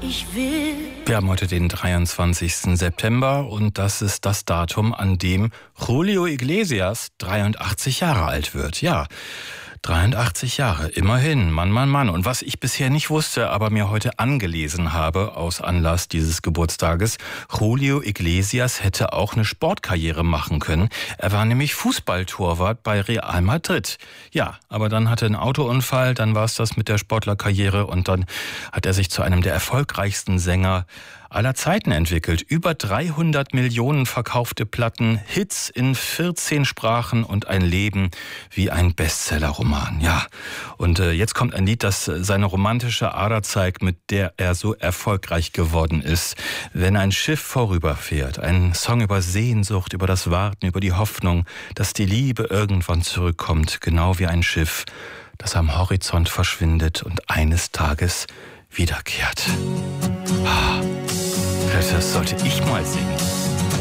ich will. Wir haben heute den 23. September und das ist das Datum, an dem Julio Iglesias 83 Jahre alt wird. Ja, 83 Jahre, immerhin, Mann. Und was ich bisher nicht wusste, aber mir heute angelesen habe, aus Anlass dieses Geburtstages, Julio Iglesias hätte auch eine Sportkarriere machen können. Er war nämlich Fußballtorwart bei Real Madrid. Ja, aber dann hatte er einen Autounfall, dann war es das mit der Sportlerkarriere und dann hat er sich zu einem der erfolgreichsten Sänger aller Zeiten entwickelt. Über 300 Millionen verkaufte Platten, Hits in 14 Sprachen und ein Leben wie ein Bestsellerroman. Ja, und jetzt kommt ein Lied, das seine romantische Ader zeigt, mit der er so erfolgreich geworden ist. Wenn ein Schiff vorüberfährt, ein Song über Sehnsucht, über das Warten, über die Hoffnung, dass die Liebe irgendwann zurückkommt, genau wie ein Schiff, das am Horizont verschwindet und eines Tages wiederkehrt. Das sollte ich mal singen.